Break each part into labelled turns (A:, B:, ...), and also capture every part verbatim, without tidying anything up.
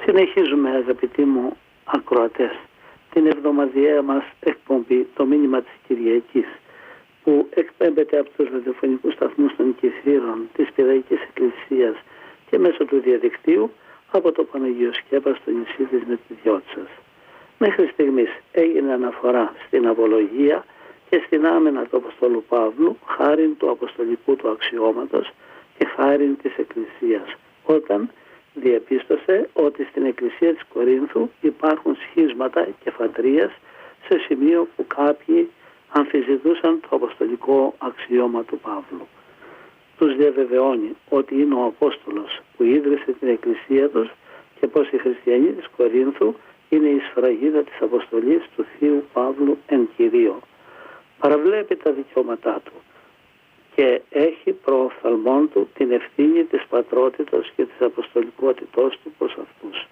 A: Συνεχίζουμε, αγαπητοί μου ακροατές, την εβδομαδιαία μας εκπομπή, το μήνυμα της Κυριακής, που εκπέμπεται από τους ραδιοφωνικούς σταθμούς των Κηφείρων της Πειραικής Εκκλησίας και μέσω του διαδικτύου από το Παναγείο Σκέπα στο νησί της Μετηδιώτσας. Μέχρι στιγμής έγινε αναφορά στην απολογία και στην άμενα του Αποστόλου Παύλου, χάριν του αποστολικού του αξιώματος και χάριν της Εκκλησίας, όταν διεπίστωσε ότι στην Εκκλησία της Κορίνθου υπάρχουν σχίσματα και φατρίες σε σημείο που κάποιοι αμφισβητούσαν το αποστολικό αξίωμα του Παύλου. Τους διαβεβαιώνει ότι είναι ο Απόστολος που ίδρυσε την Εκκλησία τους και πως οι χριστιανοί της Κορίνθου είναι η σφραγίδα της αποστολής του Θείου Παύλου εν Κυρίω. Παραβλέπει τα δικαιώματά του και έχει προοφθαλμόν του την ευθύνη της πατρότητας και της αποστολικότητός του προς αυτούς.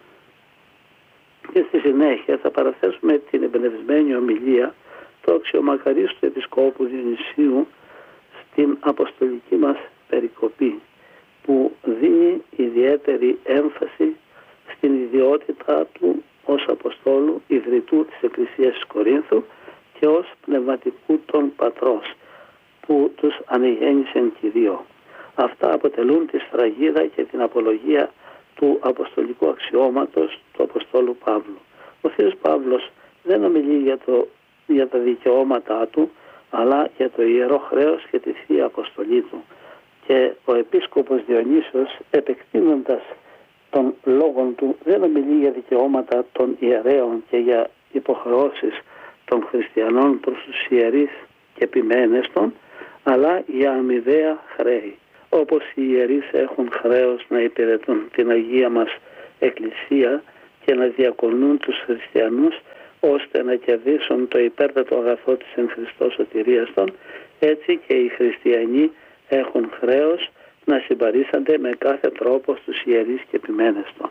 A: Και στη συνέχεια θα παραθέσουμε την εμπνευσμένη ομιλία του αξιομακαρίστου Επισκόπου Διονυσίου στην αποστολική μας περικοπή, που δίνει ιδιαίτερη έμφαση στην ιδιότητά του ως Αποστόλου ιδρυτού της Εκκλησίας της Κορίνθου και ως πνευματικού των πατρός, που τους ανεγέννησεν Κυρίω. Αυτά αποτελούν τη σφραγίδα και την απολογία του αποστολικού αξιώματος του Αποστόλου Παύλου. Ο Θείος Παύλος δεν ομιλεί για, το, για τα δικαιώματά του, αλλά για το ιερό χρέος και τη Θεία Αποστολή του. Και ο Επίσκοπος Διονύσιος, επεκτείνοντας των λόγων του, δεν ομιλεί για δικαιώματα των ιερέων και για υποχρεώσεις των χριστιανών προς τους ιερείς και επιμένες των, αλλά για αμοιβαία χρέη. Όπως οι ιερείς έχουν χρέος να υπηρετούν την Αγία μας Εκκλησία και να διακονούν τους χριστιανούς ώστε να κερδίσουν το υπέρτατο αγαθό της εν Χριστώ σωτηρίας των, έτσι και οι χριστιανοί έχουν χρέος να συμπαρίστανται με κάθε τρόπο στους ιερείς και επιμένες των.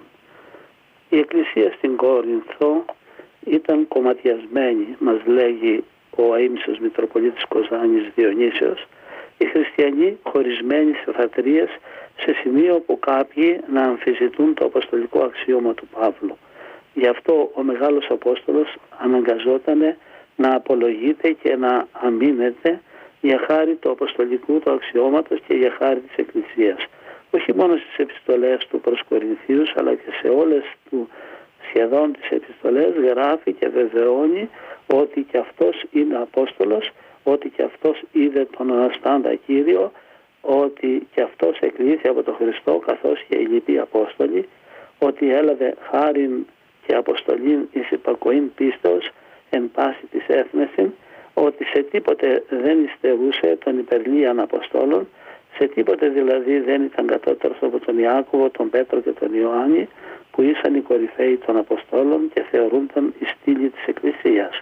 A: Η Εκκλησία στην Κόρινθο ήταν κομματιασμένη, μας λέγει ο αείμνηστος Μητροπολίτης Κοζάνης Διονύσιος, οι χριστιανοί χωρισμένοι σε φατρίες σε σημείο που κάποιοι να αμφισβητούν το αποστολικό αξίωμα του Παύλου. Γι' αυτό ο Μεγάλος Απόστολος αναγκαζόταν να απολογείται και να αμήνεται για χάρη του αποστολικού του αξιώματος και για χάρη της Εκκλησίας. Όχι μόνο στις επιστολές του προς Κορινθίους, αλλά και σε όλες του σχεδόν τις επιστολές γράφει και βεβαιώνει ότι και αυτός είναι Απόστολος, ότι και αυτός είδε τον Αναστάντα Κύριο, ότι και αυτός εκλήθη από τον Χριστό καθώς και οι λοιποί Απόστολοι, ότι έλαβε χάριν και αποστολήν εις υπακοήν πίστεως εν πάση της έθνεσιν, ότι σε τίποτε δεν υστερούσε των υπερλίαν Αποστόλων, σε τίποτε δηλαδή δεν ήταν κατώτερος από τον Ιάκωβο, τον Πέτρο και τον Ιωάννη, που ήσαν οι κορυφαίοι των Αποστόλων και θεωρούνταν η στήλη της Εκκλησίας.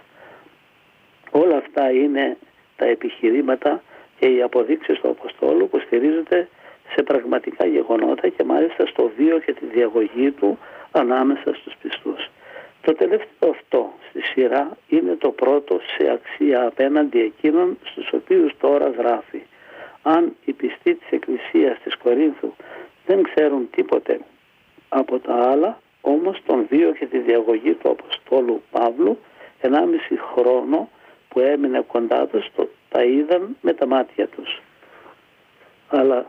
A: Όλα αυτά είναι τα επιχειρήματα και οι αποδείξεις του Αποστόλου που στηρίζονται σε πραγματικά γεγονότα και μάλιστα στο βίο και τη διαγωγή του ανάμεσα στους πιστούς. Το τελευταίο αυτό στη σειρά είναι το πρώτο σε αξία απέναντι εκείνων στους οποίους τώρα γράφει. Αν οι πιστοί της Εκκλησίας της Κορίνθου δεν ξέρουν τίποτε από τα άλλα, όμως τον βίο και τη διαγωγή του Αποστόλου Παύλου, ενάμιση χρόνο που έμεινε κοντά τους, το, τα είδαν με τα μάτια τους. Αλλά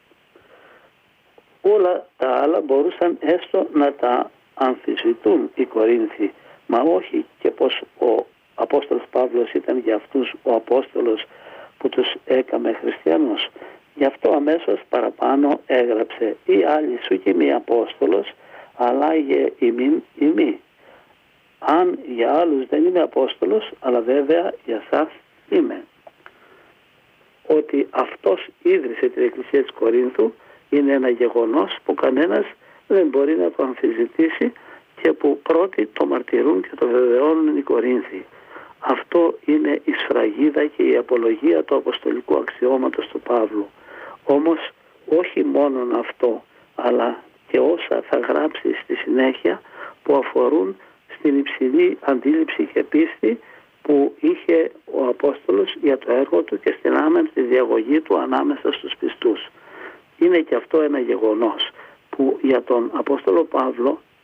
A: όλα τα άλλα μπορούσαν έστω να τα αμφισβητούν οι Κορίνθοι, μα όχι και πως ο Απόστολος Παύλος ήταν για αυτούς ο Απόστολος που τους έκαμε χριστιανούς. Γι' αυτό αμέσως παραπάνω έγραψε «Ή άλλοι σου και μη Απόστολος, αλλά για ημίν ημί. Αν για άλλους δεν είμαι Απόστολος, αλλά βέβαια για σας είμαι». Ότι αυτός ίδρυσε την Εκκλησία της Κορίνθου είναι ένα γεγονός που κανένας δεν μπορεί να το αμφισβητήσει και που πρώτοι το μαρτυρούν και το βεβαιώνουν οι Κορίνθοι. Αυτό είναι η σφραγίδα και η απολογία του αποστολικού αξιώματος του Παύλου. Όμως όχι μόνον αυτό, αλλά και όσα θα γράψει στη συνέχεια που αφορούν στην υψηλή αντίληψη και πίστη που είχε ο Απόστολος για το έργο του και στην άμεση διαγωγή του ανάμεσα στους πιστούς. Είναι και αυτό ένα γεγονός που για τον Απόστολο Παύλο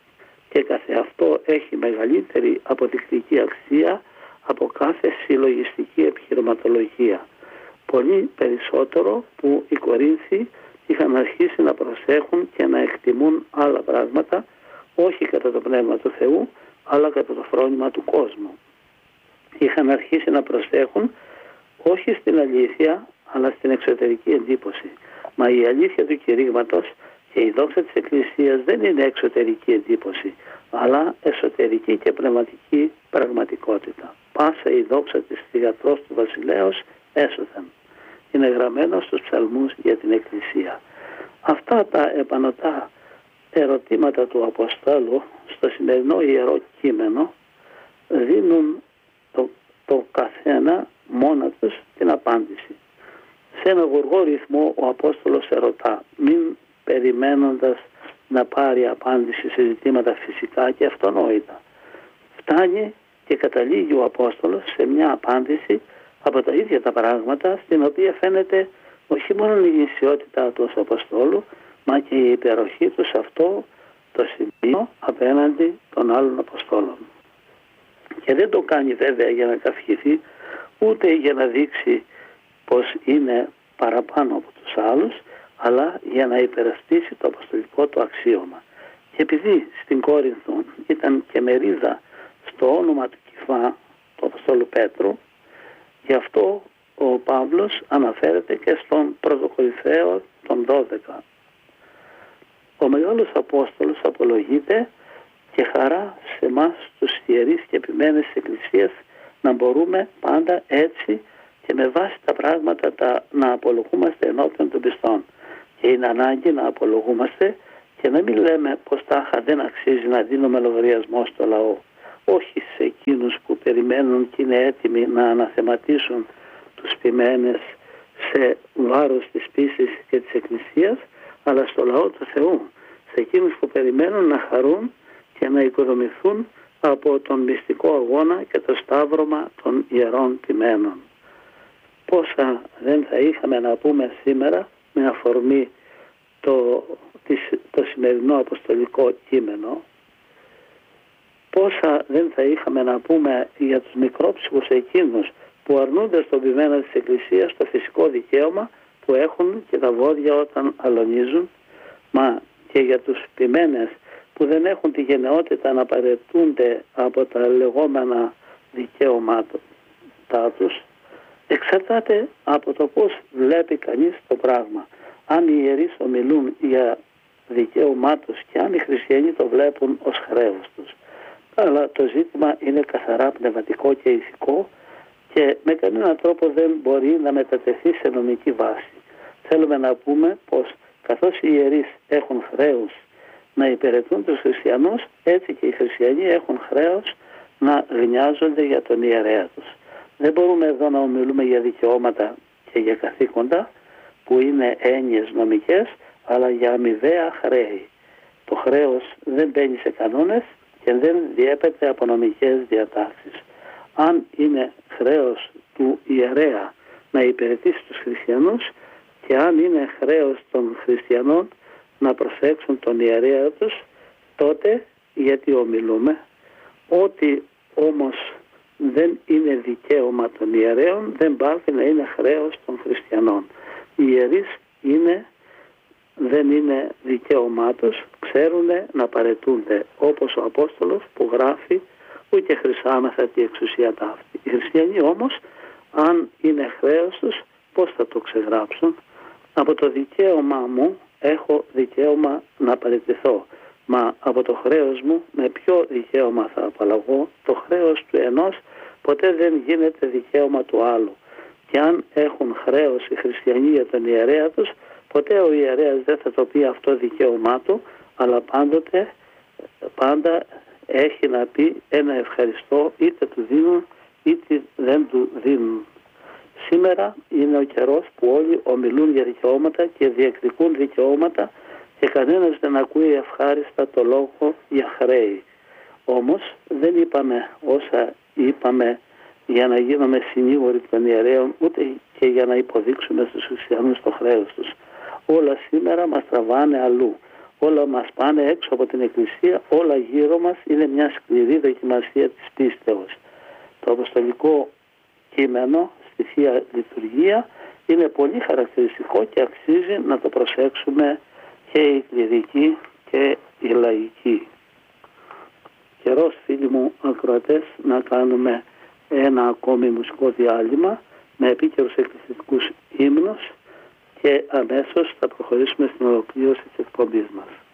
A: και καθεαυτό έχει μεγαλύτερη αποδεικτική αξία από κάθε συλλογιστική επιχειρηματολογία. Πολύ περισσότερο που οι Κορίνθοι είχαν αρχίσει να προσέχουν και να εκτιμούν άλλα πράγματα, όχι κατά το Πνεύμα του Θεού, αλλά κατά το φρόνημα του κόσμου. Είχαν αρχίσει να προσέχουν όχι στην αλήθεια, αλλά στην εξωτερική εντύπωση. Μα η αλήθεια του κηρύγματος και η δόξα της Εκκλησίας δεν είναι εξωτερική εντύπωση, αλλά εσωτερική και πνευματική πραγματικότητα. Πάσα η δόξα της θυγατρός του βασιλέως έσωθεν. Είναι γραμμένο στους ψαλμούς για την Εκκλησία. Αυτά τα επανωτά ερωτήματα του Αποστόλου στο σημερινό ιερό κείμενο δίνουν το, το καθένα μόνα τους την απάντηση. Σε ένα γοργό ρυθμό ο Απόστολος ερωτά, μην περιμένοντας να πάρει απάντηση σε ζητήματα φυσικά και αυτονόητα. Φτάνει και καταλήγει ο Απόστολος σε μια απάντηση από τα ίδια τα πράγματα, στην οποία φαίνεται όχι μόνο η γνησιότητά του ως Αποστόλου, μα και η υπεροχή του σε αυτό το σημείο απέναντι των άλλων Αποστόλων. Και δεν το κάνει βέβαια για να καυχηθεί, ούτε για να δείξει πως είναι παραπάνω από τους άλλους, αλλά για να υπερασπίσει το αποστολικό του αξίωμα. Και επειδή στην Κόρινθο ήταν και μερίδα στο όνομα του Κηφά, του Αποστόλου Πέτρου, γι' αυτό ο Παύλος αναφέρεται και στον Πρωτοκορινθαίο των δώδεκα. Ο Μεγάλος Απόστολος απολογείται και χαρά σε εμάς τους ιερείς και επιμένες της Εκκλησίας να μπορούμε πάντα έτσι και με βάση τα πράγματα τα, να απολογούμαστε ενώπιον των πιστών. Και είναι ανάγκη να απολογούμαστε και να μην λέμε πως τάχα δεν αξίζει να δίνουμε λογαριασμό στο λαό. Όχι σε εκείνους που περιμένουν και είναι έτοιμοι να αναθεματίσουν τους ποιμένες σε βάρος της πίστης και της Εκκλησίας, αλλά στο λαό του Θεού, σε εκείνους που περιμένουν να χαρούν και να οικοδομηθούν από τον μυστικό αγώνα και το σταύρωμα των ιερών ποιμένων. Πόσα δεν θα είχαμε να πούμε σήμερα με αφορμή το, το σημερινό αποστολικό κείμενο, πόσα δεν θα είχαμε να πούμε για τους μικρόψυχους εκείνους που αρνούνται στον ποιμένα της Εκκλησίας το φυσικό δικαίωμα που έχουν και τα βόδια όταν αλωνίζουν, μα και για τους ποιμένες που δεν έχουν τη γενναιότητα να παρετούνται από τα λεγόμενα δικαίωμάτά τους, εξαρτάται από το πώς βλέπει κανείς το πράγμα. Αν οι ιερείς ομιλούν για δικαίωμά τους και αν οι χριστιανοί το βλέπουν ως χρέος τους. Αλλά το ζήτημα είναι καθαρά πνευματικό και ηθικό και με κανέναν τρόπο δεν μπορεί να μετατεθεί σε νομική βάση. Θέλουμε να πούμε πως καθώς οι ιερείς έχουν χρέος να υπηρετούν τους χριστιανούς, έτσι και οι χριστιανοί έχουν χρέος να γνιάζονται για τον ιερέα τους. Δεν μπορούμε εδώ να ομιλούμε για δικαιώματα και για καθήκοντα που είναι έννοιες νομικές, αλλά για αμοιβαία χρέη. Το χρέος δεν μπαίνει σε κανόνες και δεν διέπεται από νομικές διατάξεις. Αν είναι χρέος του ιερέα να υπηρετήσει τους χριστιανούς και αν είναι χρέος των χριστιανών να προσέξουν τον ιερέα τους, τότε γιατί ομιλούμε? Ό,τι όμως δεν είναι δικαίωμα των ιερέων δεν πάβει να είναι χρέος των χριστιανών. Οι ιερείς είναι, δεν είναι δικαίωμά τους, ξέρουν να παρετούνται, όπως ο Απόστολος που γράφει ούτε χρυσάμεθα τη εξουσία ταύτη. Οι χριστιανοί όμως, αν είναι χρέος τους, πώς θα το ξεγράψουν? Από το δικαίωμά μου έχω δικαίωμα να παραιτηθώ, μα από το χρέος μου με ποιο δικαίωμα θα απαλλαγώ? Το χρέος του ενός ποτέ δεν γίνεται δικαίωμα του άλλου. Και αν έχουν χρέος οι χριστιανοί για τον ιερέα τους, ποτέ ο ιερέας δεν θα το πει αυτό δικαίωμά του, αλλά πάντοτε, πάντα έχει να πει ένα ευχαριστώ, είτε του δίνουν είτε δεν του δίνουν. Σήμερα είναι ο καιρός που όλοι ομιλούν για δικαιώματα και διεκδικούν δικαιώματα και κανένας δεν ακούει ευχάριστα το λόγο για χρέη. Όμως δεν είπαμε όσα είπαμε για να γίνουμε συνήγοροι των ιερέων, ούτε και για να υποδείξουμε στους χριστιανούς το χρέος τους. Όλα σήμερα μας τραβάνε αλλού. όλα μας πάνε έξω από την Εκκλησία, όλα γύρω μας είναι μια σκληρή δοκιμασία της πίστεως. Το αποστολικό κείμενο στη Θεία Λειτουργία είναι πολύ χαρακτηριστικό και αξίζει να το προσέξουμε και οι κληρικοί και οι λαϊκοί. Καιρός, φίλοι μου ακροατές, να κάνουμε ένα ακόμη μουσικό διάλειμμα με επίκαιρους εκκλησιαστικούς ύμνους και αμέσως θα προχωρήσουμε στην ολοκλήρωση της εκπομπής μας.